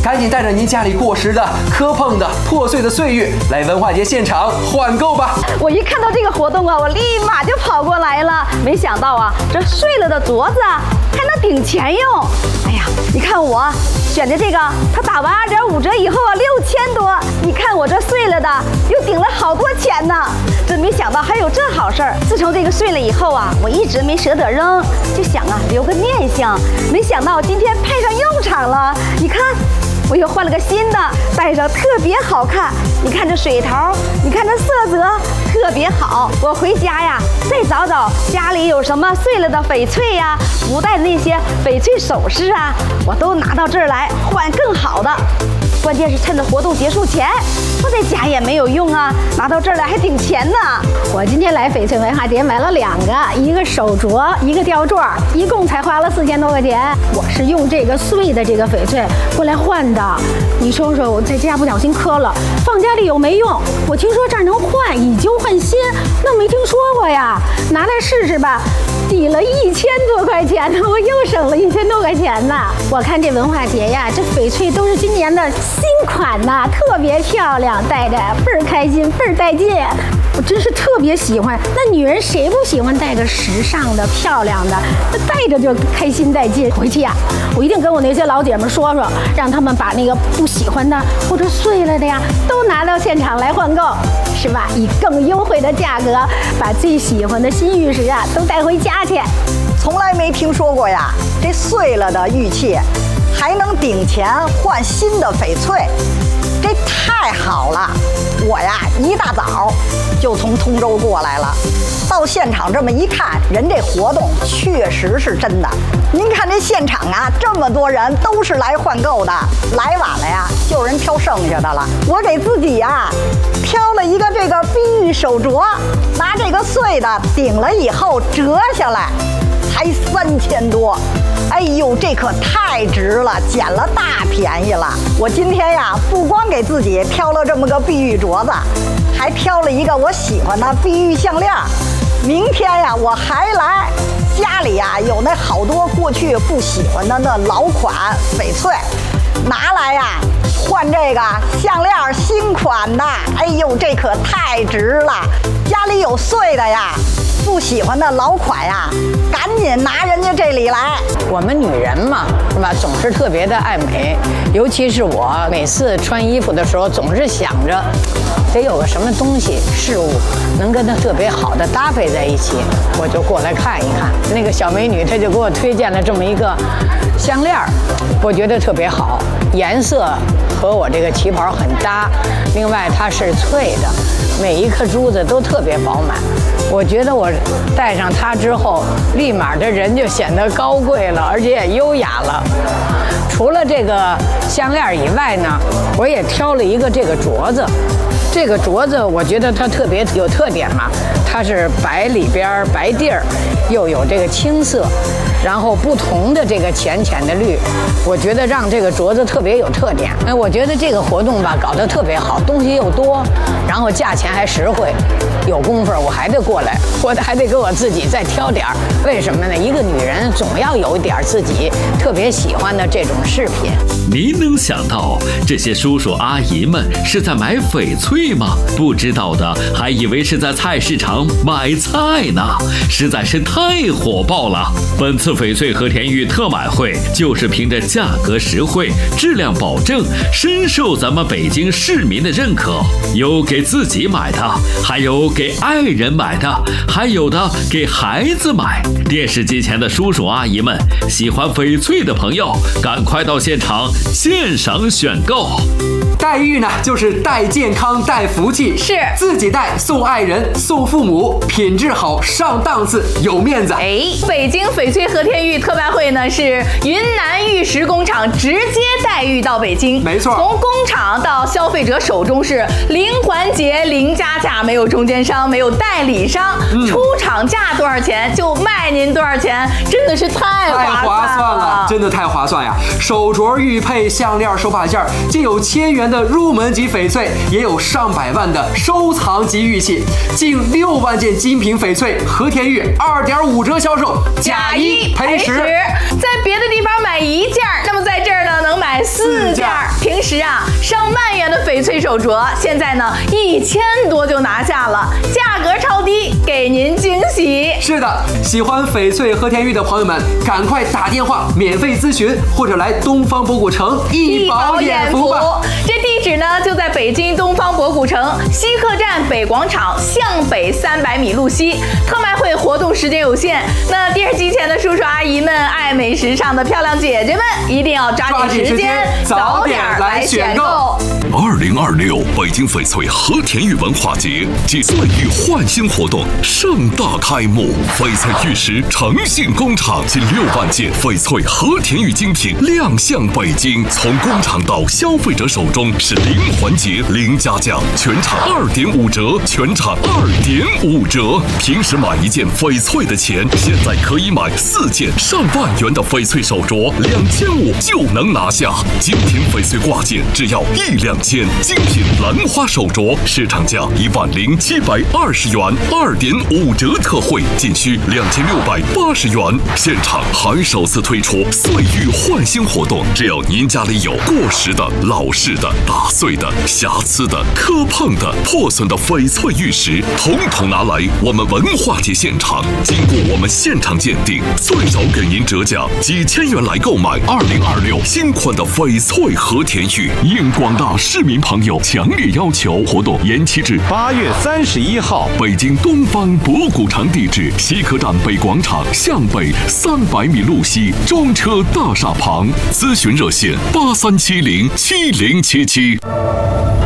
赶紧带着您家里过时的、磕碰的、破碎的岁月来文化节现场换购吧！ 我一看到这个活动啊，我立马就跑过来了。没想到啊，这碎了的镯子还能顶钱用。哎呀，你看我选的这个，它打完2.5折以后啊，6000多。你看我这碎了的，又顶了好多钱呢。真没想到还有这好事儿。自从这个碎了以后啊，我一直没舍得扔，就想啊留个念想。没想到今天派上用场了。你看。我又换了个新的，戴上特别好看。你看这水头，你看这色泽特别好。我回家呀，再找找家里有什么碎了的翡翠呀，不戴的那些翡翠首饰啊，我都拿到这儿来换更好的。关键是趁着活动结束前，我在家也没有用啊，拿到这儿来还顶钱呢。 我今天来翡翠文化节买了2个，一个手镯，一个吊坠，一共才花了4000多块钱。我是用这个碎的这个翡翠过来换的。你说说，我在家不小心磕了，放家里有没用？我听说这儿能换，以旧换新，那没听说过呀。拿来试试吧。抵了1000多块钱呢，我又省了1000多块钱呢。我看这文化节呀，这翡翠都是今年的新款呐，特别漂亮，戴着倍儿开心，倍儿带劲。我真是特别喜欢。那女人谁不喜欢戴个时尚的、漂亮的？那戴着就开心带劲。回去呀，我一定跟我那些老姐们说说，让他们把那个不喜欢的或者碎了的呀，都拿到现场来换购，是吧？以更优惠的价格，把最喜欢的新玉石啊都带回家去。 从来没听说过呀，这碎了的玉器还能顶钱换新的翡翠，这太好了！我呀一大早就从通州过来了，到现场这么一看，人这活动确实是真的。您看这现场啊，这么多人都是来换购的，来晚了呀，就有人挑剩下的了。我给自己呀挑了一个这个碧玉手镯，拿这个碎的顶了以后折下来，才3000多。哎呦，这可太值了，捡了大便宜了！我今天呀，不光给自己挑了这么个碧玉镯子，还挑了一个我喜欢的碧玉项链。明天呀，我还来，家里呀有那好多过去不喜欢的那老款翡翠，拿来呀换这个项链新款的。哎呦，这可太值了！家里有碎的呀，不喜欢的老款呀，赶紧拿人家这里来。 我们女人嘛，是吧，总是特别的爱美，尤其是我每次穿衣服的时候，总是想着得有个什么东西事物能跟它特别好的搭配在一起，我就过来看一看。那个小美女她就给我推荐了这么一个项链，我觉得特别好，颜色和我这个旗袍很搭，另外它是脆的，每一颗珠子都特别饱满。我觉得我戴上它之后，立马这人就显得高贵了，而且也优雅了。除了这个项链以外呢，我也挑了一个这个镯子。这个镯子我觉得它特别有特点嘛，它是白里边白地儿，又有这个青色，然后不同的这个浅浅的绿，我觉得让这个镯子特别有特点。哎，我觉得这个活动吧搞得特别好，东西又多，然后价钱还实惠。有功夫我还得过来，我还得给我自己再挑点儿。为什么呢？一个女人总要有一点自己特别喜欢的这种饰品。 您能想到这些叔叔阿姨们是在买翡翠吗？不知道的还以为是在菜市场买菜呢，实在是太火爆了。本次翡翠和田玉特买会就是凭着价格实惠、质量保证，深受咱们北京市民的认可。有给自己买的，还有给爱人买的，还有的给孩子买。电视机前的叔叔阿姨们，喜欢翡翠的朋友，赶快到现场现赏选购。 戴玉呢，就是带健康、带福气， 是自己戴送爱人、送父母，品质好、上档次、有面子。 哎，北京翡翠和田玉特卖会呢，是云南玉石工厂直接带玉到北京， 没错， 从工厂到消费者手中是零环节、零加价，没有中间商，没有代理商，出厂价多少钱就卖您多少钱，真的是太划算了， 真的太划算呀！手镯、玉佩、项链、手把件，皆有1000元的入门级翡翠，也有上百万的收藏级玉器，近6万件精品翡翠和田玉2.5折销售，假1赔10。 在别的地方买1件，那么在这儿呢能买4件。平时啊上万元的翡翠手镯，现在呢1000多就拿下了，价格超低，给您惊喜。 是的，喜欢翡翠和田玉的朋友们，赶快打电话免费咨询，或者来东方博古城一饱眼福吧。 这地址呢就在北京东方博古城西客站北广场向北300米路西。特卖会活动时间有限，那电视机前的叔叔阿姨们、爱美时尚的漂亮姐姐们，一定要抓紧时间，早点来选购。 2026北京翡翠和田玉文化节暨岁玉焕新活动盛大开幕，翡翠玉石诚信工厂近6万件翡翠和田玉精品亮相北京，从工厂到消费者手中是零环节、零加价，全场2.5折，全场2.5折。平时买1件翡翠的钱，现在可以买4件上万元的翡翠手镯，2500就能拿下。精品翡翠挂件只要1两件，精品兰花手镯市场价10720元，2.5折特惠，仅需2680元。现场还首次推出岁玉焕新活动，只要您家里有过时的、老式的、打碎的、瑕疵的、磕碰的、破损的翡翠玉石，统统拿来我们文化节现场，经过我们现场鉴定，最少给您折价几千元来购买2026新款的翡翠和田玉。应广大市民朋友强烈要求，活动延期至 8月31号。 北京东方博古城地址：西客站北广场向北300米路西，中车大厦旁。咨询热线：83707077。